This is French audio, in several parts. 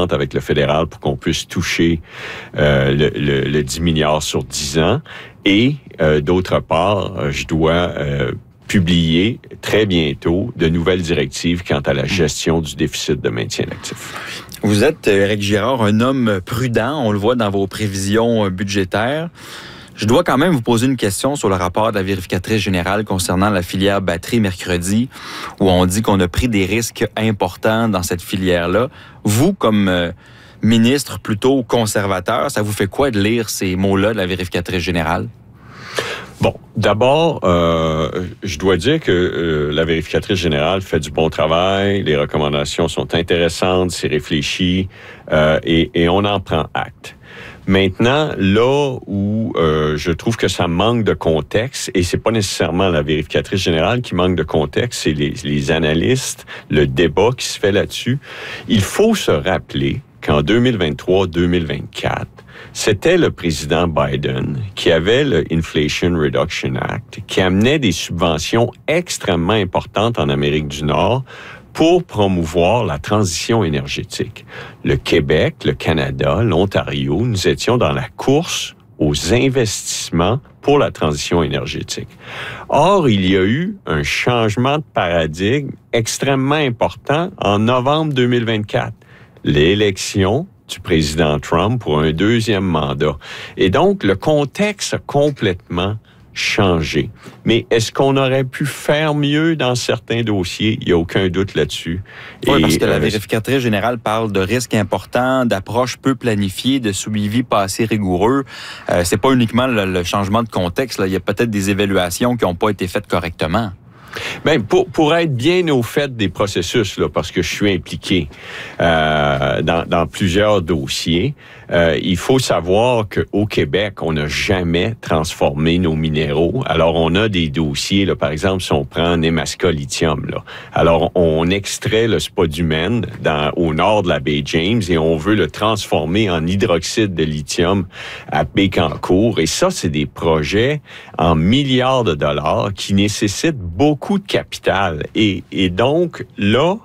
d'entente avec le fédéral pour qu'on puisse toucher le 10 milliards sur 10 ans. Et d'autre part, je dois publier très bientôt de nouvelles directives quant à la gestion du déficit de maintien d'actifs. Vous êtes, Éric Girard, un homme prudent, on le voit dans vos prévisions budgétaires. Je dois quand même vous poser une question sur le rapport de la vérificatrice générale concernant la filière batterie mercredi, où on dit qu'on a pris des risques importants dans cette filière-là. Vous, comme ministre plutôt conservateur, ça vous fait quoi de lire ces mots-là de la vérificatrice générale? Bon, d'abord, je dois dire que la vérificatrice générale fait du bon travail, les recommandations sont intéressantes, c'est réfléchi et on en prend acte. Maintenant, là où je trouve que ça manque de contexte, et c'est pas nécessairement la vérificatrice générale qui manque de contexte, c'est les analystes, le débat qui se fait là-dessus, il faut se rappeler qu'en 2023-2024, c'était le président Biden qui avait le Inflation Reduction Act, qui amenait des subventions extrêmement importantes en Amérique du Nord pour promouvoir la transition énergétique. Le Québec, le Canada, l'Ontario, nous étions dans la course aux investissements pour la transition énergétique. Or, il y a eu un changement de paradigme extrêmement important en novembre 2024. L'élection du président Trump pour un deuxième mandat. Et donc, le contexte a complètement changé. Mais est-ce qu'on aurait pu faire mieux dans certains dossiers? Il n'y a aucun doute là-dessus. Oui, parce que la vérificatrice générale parle de risques importants, d'approches peu planifiées, de suivi pas assez rigoureux. C'est pas uniquement le changement de contexte. Là. Il y a peut-être des évaluations qui n'ont pas été faites correctement. Ben pour être bien au fait des processus, là, parce que je suis impliqué dans plusieurs dossiers, il faut savoir qu'au Québec, on n'a jamais transformé nos minéraux. Alors, on a des dossiers, là, par exemple, si on prend Nemaska Lithium, là. Alors, on extrait le spodumène au nord de la baie James et on veut le transformer en hydroxyde de lithium à Bécancour. Et ça, c'est des projets en milliards de dollars qui nécessitent beaucoup de capital. Et donc, là,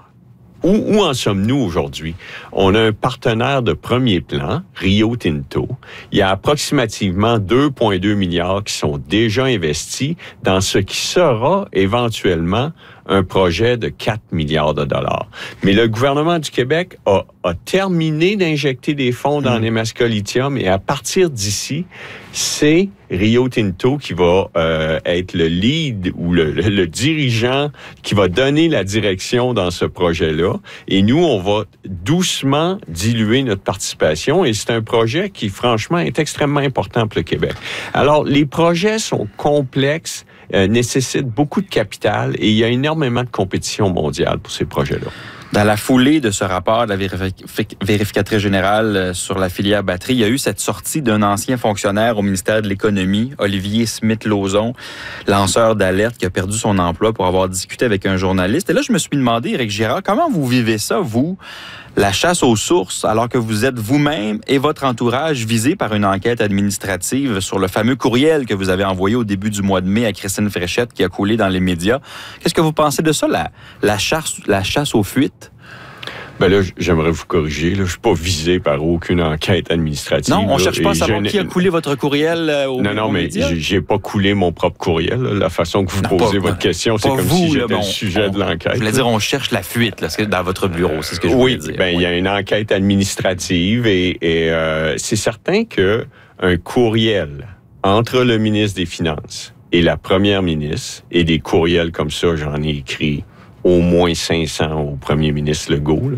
où en sommes-nous aujourd'hui? On a un partenaire de premier plan, Rio Tinto. Il y a approximativement 2,2 milliards qui sont déjà investis dans ce qui sera éventuellement un projet de 4 milliards de dollars. Mais le gouvernement du Québec a terminé d'injecter des fonds dans Nemaska Lithium et à partir d'ici, c'est Rio Tinto qui va être le lead ou le dirigeant qui va donner la direction dans ce projet-là. Et nous, on va doucement diluer notre participation et c'est un projet qui, franchement, est extrêmement important pour le Québec. Alors, les projets sont complexes, nécessitent beaucoup de capital et il y a énormément de compétition mondiale pour ces projets-là. Dans la foulée de ce rapport de la vérificatrice générale sur la filière batterie, il y a eu cette sortie d'un ancien fonctionnaire au ministère de l'Économie, Olivier Smith-Lauzon, lanceur d'alerte qui a perdu son emploi pour avoir discuté avec un journaliste. Et là, je me suis demandé, Éric Girard, comment vous vivez ça, vous, la chasse aux sources, alors que vous êtes vous-même et votre entourage visés par une enquête administrative sur le fameux courriel que vous avez envoyé au début du mois de mai à Christine Fréchette qui a coulé dans les médias. Qu'est-ce que vous pensez de ça, la chasse aux fuites? Ben là, j'aimerais vous corriger. Là, je suis pas visé par aucune enquête administrative. Non, on cherche pas à savoir qui a coulé votre courriel Non, mais j'ai pas coulé mon propre courriel. Là. La façon que vous posez votre question, c'est comme si j'étais le sujet de l'enquête. Je voulais dire, on cherche la fuite là, dans votre bureau. C'est ce que je voulais dire. Il y a une enquête administrative et c'est certain que un courriel entre le ministre des Finances et la première ministre, et des courriels comme ça, j'en ai écrit au moins 500 au premier ministre Legault,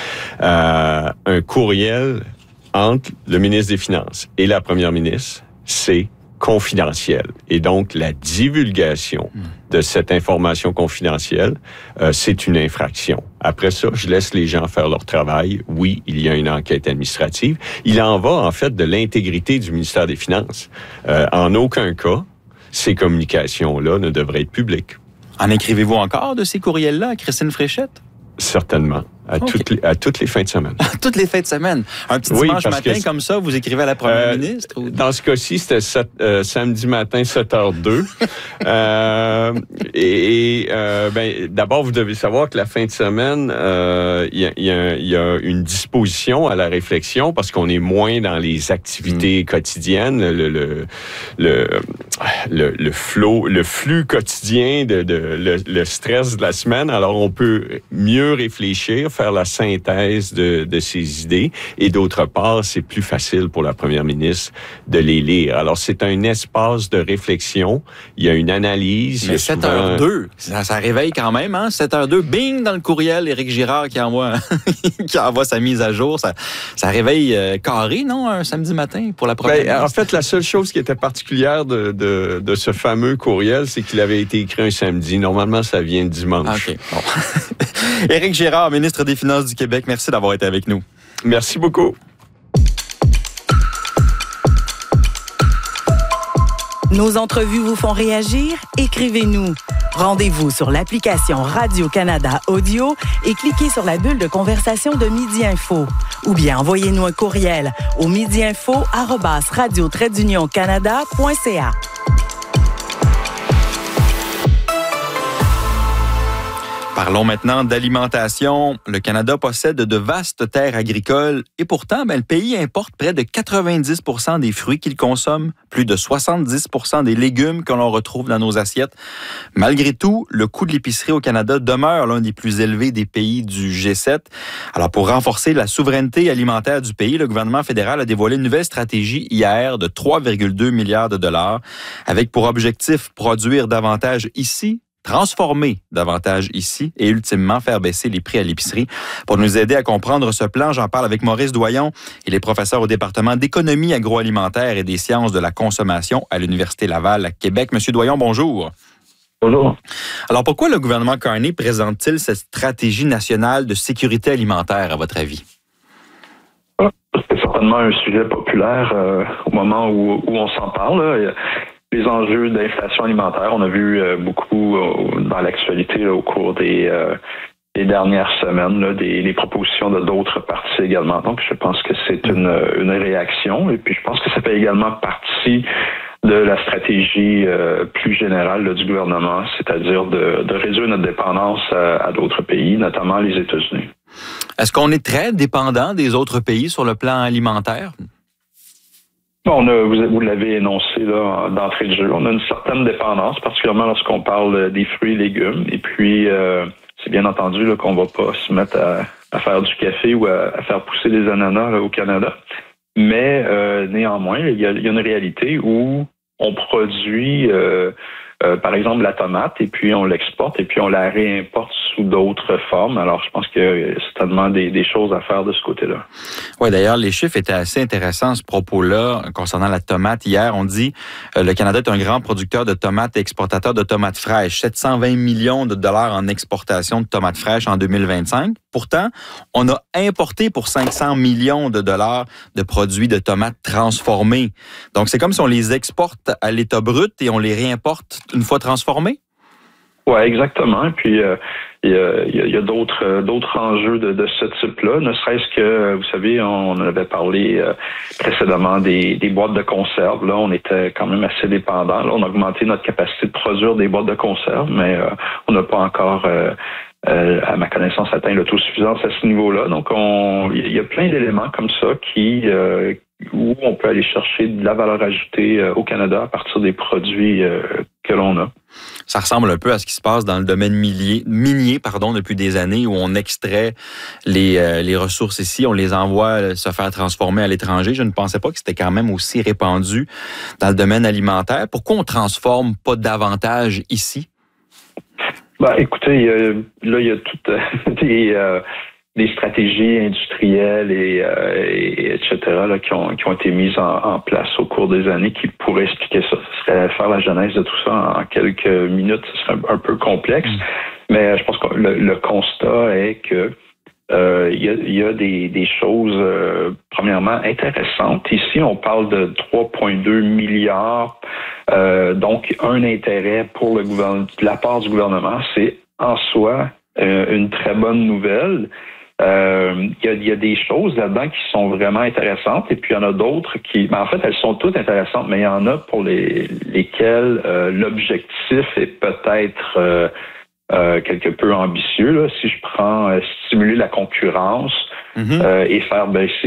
là. Un courriel entre le ministre des Finances et la première ministre, c'est confidentiel. Et donc, la divulgation de cette information confidentielle, c'est une infraction. Après ça, je laisse les gens faire leur travail. Oui, il y a une enquête administrative. Il en va, en fait, de l'intégrité du ministère des Finances. En aucun cas, ces communications-là ne devraient être publiques. En écrivez-vous encore de ces courriels-là à Christine Fréchette? Certainement. À toutes les fins de semaine. Toutes les fins de semaine. Un petit dimanche matin comme ça, vous écrivez à la première ministre? Ou... Dans ce cas-ci, c'était samedi matin, 7h02. D'abord, vous devez savoir que la fin de semaine, il y a une disposition à la réflexion parce qu'on est moins dans les activités quotidiennes, le flux quotidien, le stress de la semaine. Alors, on peut mieux réfléchir, faire la synthèse de ces idées. Et d'autre part, c'est plus facile pour la première ministre de les lire. Alors, c'est un espace de réflexion. Il y a une analyse. Mais 7h02, ça réveille quand même, hein? 7h02, bing, dans le courriel, Éric Girard qui envoie sa mise à jour. Ça réveille carré, non, un samedi matin pour la première ministre? En fait, la seule chose qui était particulière de ce fameux courriel, c'est qu'il avait été écrit un samedi. Normalement, ça vient dimanche. OK, bon. Éric Girard, ministre des Finances du Québec, merci d'avoir été avec nous. Merci beaucoup. Nos entrevues vous font réagir? Écrivez-nous. Rendez-vous sur l'application Radio-Canada Audio et cliquez sur la bulle de conversation de Midi Info. Ou bien envoyez-nous un courriel au midiinfo@radio-canada.ca. Parlons maintenant d'alimentation. Le Canada possède de vastes terres agricoles et pourtant, le pays importe près de 90% des fruits qu'il consomme, plus de 70% des légumes que l'on retrouve dans nos assiettes. Malgré tout, le coût de l'épicerie au Canada demeure l'un des plus élevés des pays du G7. Alors, pour renforcer la souveraineté alimentaire du pays, le gouvernement fédéral a dévoilé une nouvelle stratégie hier de 3,2 milliards de dollars avec pour objectif produire davantage ici, transformer davantage ici et ultimement faire baisser les prix à l'épicerie. Pour nous aider à comprendre ce plan, j'en parle avec Maurice Doyon. Il est professeur au département d'économie agroalimentaire et des sciences de la consommation à l'Université Laval à Québec. Monsieur Doyon, bonjour. Bonjour. Alors, pourquoi le gouvernement Carney présente-t-il cette stratégie nationale de sécurité alimentaire, à votre avis? C'est certainement un sujet populaire au moment où on s'en parle, là. Les enjeux d'inflation alimentaire, on a vu beaucoup dans l'actualité au cours des dernières semaines, là, les propositions de d'autres partis également. Donc, je pense que c'est une réaction et puis je pense que ça fait également partie de la stratégie plus générale là, du gouvernement, c'est-à-dire de réduire notre dépendance à d'autres pays, notamment les États-Unis. Est-ce qu'on est très dépendant des autres pays sur le plan alimentaire? Vous l'avez énoncé là, d'entrée de jeu. On a une certaine dépendance, particulièrement lorsqu'on parle des fruits et légumes. Et puis, c'est bien entendu là, qu'on va pas se mettre à faire du café ou à faire pousser des ananas là, au Canada. Mais néanmoins, il y a une réalité où on produit, par exemple, la tomate, et puis on l'exporte, et puis on la réimporte sous d'autres formes. Alors, je pense qu'il y a certainement des choses à faire de ce côté-là. Oui, d'ailleurs, les chiffres étaient assez intéressants à ce propos-là concernant la tomate. Hier, on dit le Canada est un grand producteur de tomates et exportateur de tomates fraîches. 720 millions de dollars en exportation de tomates fraîches en 2025. Pourtant, on a importé pour 500 millions de dollars de produits de tomates transformés. Donc, c'est comme si on les exporte à l'état brut et on les réimporte une fois transformés? Oui, exactement. Puis, il y a d'autres enjeux de ce type-là, ne serait-ce que, vous savez, on avait parlé précédemment des boîtes de conserve. Là, on était quand même assez dépendants. Là, on a augmenté notre capacité de produire des boîtes de conserve, mais on n'a pas encore, à ma connaissance, atteint l'autosuffisance à ce niveau-là. Donc, il y a plein d'éléments comme ça où on peut aller chercher de la valeur ajoutée au Canada à partir des produits que l'on a. Ça ressemble un peu à ce qui se passe dans le domaine minier depuis des années où on extrait les ressources ici, on les envoie se faire transformer à l'étranger. Je ne pensais pas que c'était quand même aussi répandu dans le domaine alimentaire. Pourquoi on ne transforme pas davantage ici? Écoutez, là, il y a toutes des stratégies industrielles et etc. là, qui ont été mises en place au cours des années qui pourraient expliquer ça. Ce serait faire la genèse de tout ça en quelques minutes. Ce serait un peu complexe. Mais je pense que le constat est que il y a des choses premièrement intéressantes. Ici, on parle de 3,2 milliards. Donc, un intérêt pour le gouvernement, de la part du gouvernement, c'est en soi une très bonne nouvelle. Il y a des choses là-dedans qui sont vraiment intéressantes, et puis il y en a d'autres qui, en fait, elles sont toutes intéressantes, mais il y en a pour lesquelles l'objectif est peut-être quelque peu ambitieux. Là. Si je prends stimuler la concurrence et faire baisser